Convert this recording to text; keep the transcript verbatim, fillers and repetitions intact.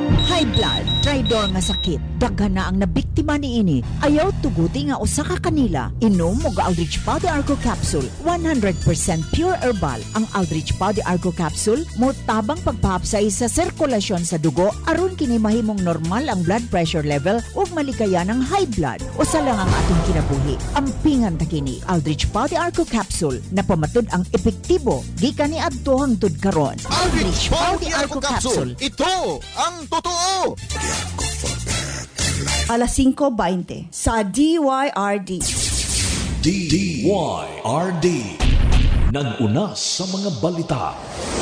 High blood, traidor nga sakit, daghan na ang nabiktima niini. Ayaw tuguti nga usa ka kanila. Inom og Aldrich Powder Argo Capsule, one hundred percent pure herbal. Ang Aldrich Powder Argo Capsule mo tabang pagpahapsay sa sirkulasyon sa dugo aron kini mahimong normal ang blood pressure level ug malikayan ang high blood. Usa lang ang atong kinabuhi. Ampingan ta kini Aldrich Powder Argo Capsule na pamatud ang epektibo gikan ni adto hangtod karon. Aldrich Powder Argo Capsule. Ito ang totoo. Alas singko beinte sa D Y R D. D Y R D. Nag-una sa mga balita.